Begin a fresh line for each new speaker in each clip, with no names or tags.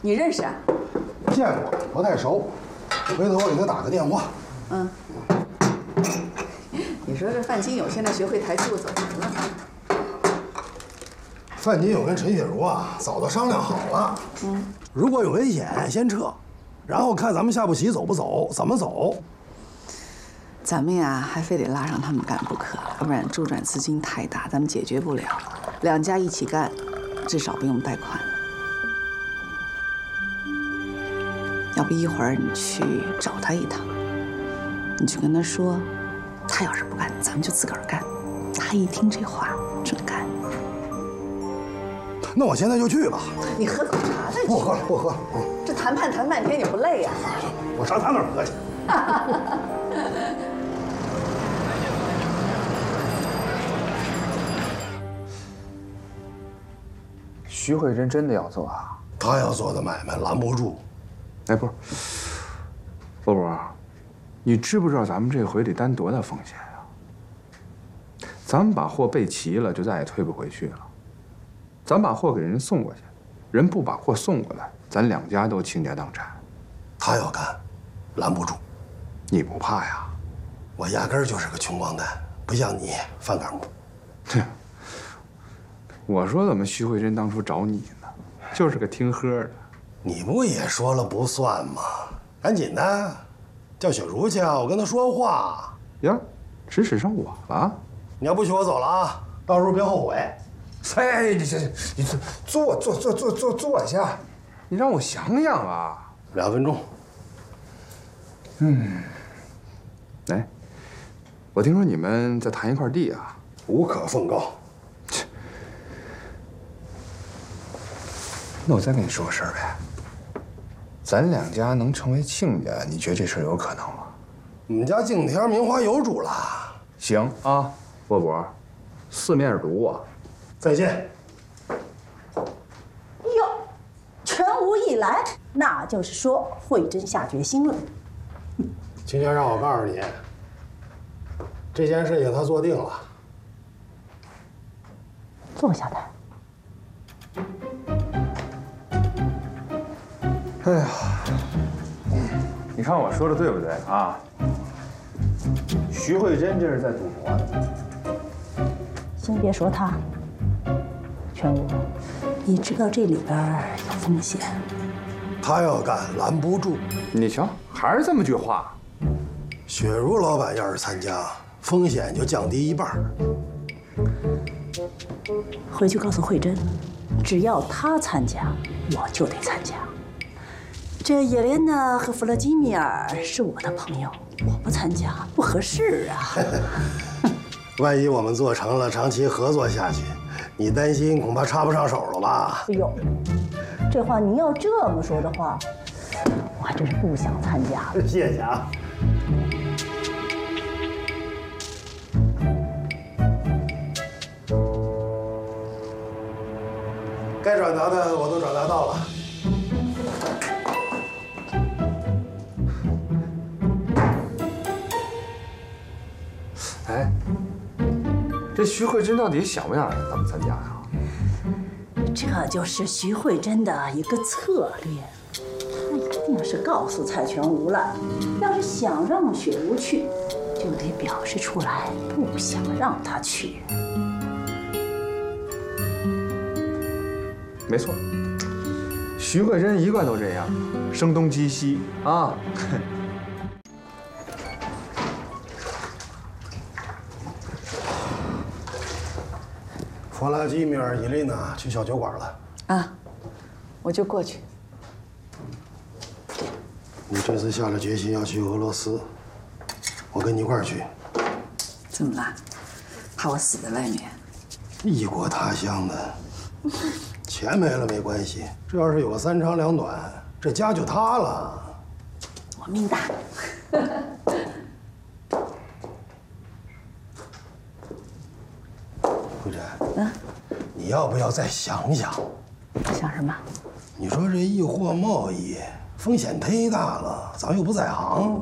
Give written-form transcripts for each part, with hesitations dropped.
你认识啊？
见过，不太熟。回头我给他打个电话。
嗯。你说这范金友现在学会抬屁股走人了。
范金友跟陈雪茹啊，早都商量好了。如果有危险，先撤，然后看咱们下步棋走不走，怎么走。
咱们呀，还非得拉上他们干不可，要不然周转资金太大，咱们解决不了。两家一起干，至少不用贷款。要不一会儿你去找他一趟，你去跟他说，他要是不干，咱们就自个儿干。他一听这话，准干。
那我现在就去吧。
你喝口茶再去。
不喝了，不喝了。
这谈判谈半天，你不累呀？
我上他那儿喝去。
徐慧珍真的要做啊？
他要做的买卖拦不住。
哎，不是，波波，你知不知道咱们这回得担多大风险啊？咱们把货备齐了，就再也退不回去了。咱把货给人送过去，人不把货送过来，咱两家都倾家荡产。
他要干，拦不住。
你不怕呀？
我压根儿就是个穷光蛋，不像你范干部。
哼，我说怎么徐慧珍当初找你呢？就是个听喝的。
你不也说了不算吗？赶紧的，叫雪茹去啊！我跟她说话。
呀，指使上我了。
你要不去，我走了啊！到时候别后悔。
哎，你坐下，你让我想想啊。
2分钟。
哎，我听说你们在谈一块地啊？
无可奉告。
那我再跟你说个事儿呗。咱两家能成为亲家，你觉得这事儿有可能吗？
我们家景田名花有主了。
行啊，波波，四面读啊。
再见。
哟，全无一来，那就是说慧珍下决心了。
青泉让我告诉你，这件事情他做定了。
坐下来。
哎呀，你看我说的对不对啊？徐慧珍这是在赌博呢。
先别说他，全无，你知道这里边有风险。
他要干，拦不住。
你瞧，还是这么句话。
雪茹老板要是参加，风险就降低1半。
回去告诉慧珍，只要他参加，我就得参加。这叶莲娜和弗拉基米尔是我的朋友，我不参加不合适啊。
万一我们做成了，长期合作下去，你担心恐怕插不上手了吧？
哎呦，这话您要这么说的话，我还真是不想参加了。
谢谢啊。该转达的我都转达到了。
哎，这徐慧珍到底想不想让咱们参加呀？
这就是徐慧珍的一个策略，她一定是告诉蔡全无了，要是想让雪茹去，就得表示出来不想让她去。
没错，徐慧珍一贯都这样，声东击西啊。
弗拉基米尔·伊琳娜去小酒馆了。
啊，我就过去。
你这次下了决心要去俄罗斯，我跟你一块儿去。
怎么了？怕我死在外面？
异国他乡的，钱没了没关系，这要是有个3长2短，这家就塌了。
我命大。
慧珍，你要不要再想想？
想什么？
你说这易货贸易风险忒大了，咱又不在行。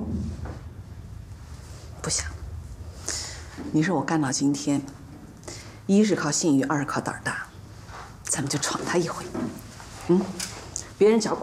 不想。你说我干到今天，一是靠信誉，二是靠胆儿大，咱们就闯他一回。别人只要